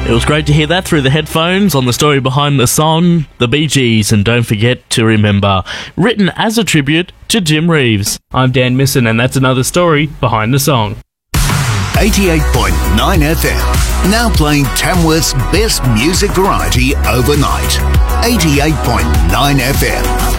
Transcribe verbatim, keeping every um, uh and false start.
It was great to hear that through the headphones on the story behind the song, The Bee Gees, and Don't Forget to Remember, written as a tribute to Jim Reeves. I'm Dan Misson, and that's another story behind the song. eighty-eight point nine F M, now playing Tamworth's best music variety overnight. eighty-eight point nine F M.